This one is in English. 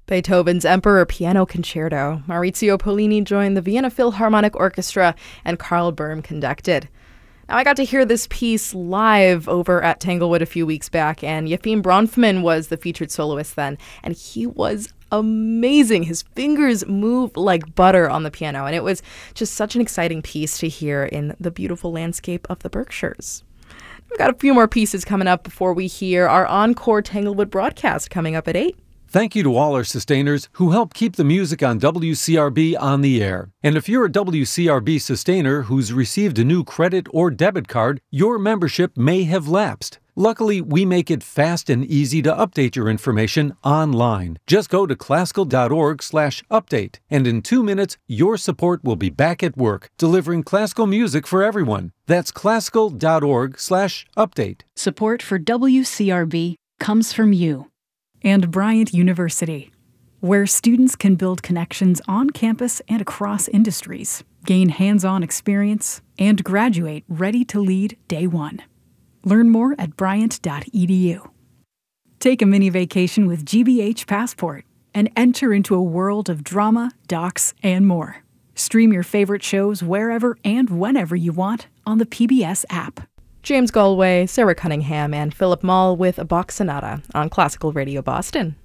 Beethoven's Emperor Piano Concerto. Maurizio Pollini joined the Vienna Philharmonic Orchestra, and Carl Böhm conducted. Now, I got to hear this piece live over at Tanglewood a few weeks back, and Yefim Bronfman was the featured soloist then, and he was amazing. His fingers move like butter on the piano, and it was just such an exciting piece to hear in the beautiful landscape of the Berkshires. We've got a few more pieces coming up before we hear our encore Tanglewood broadcast coming up at 8. Thank you to all our sustainers who help keep the music on WCRB on the air. And if you're a WCRB sustainer who's received a new credit or debit card, your membership may have lapsed. Luckily, we make it fast and easy to update your information online. Just go to classical.org/update, and in 2 minutes, your support will be back at work, delivering classical music for everyone. That's classical.org/update. Support for WCRB comes from you. And Bryant University, where students can build connections on campus and across industries, gain hands-on experience, and graduate ready to lead day one. Learn more at bryant.edu. Take a mini vacation with GBH Passport and enter into a world of drama, docs, and more. Stream your favorite shows wherever and whenever you want on the PBS app. James Galway, Sarah Cunningham, and Philip Mall with a Bach Sonata on Classical Radio Boston.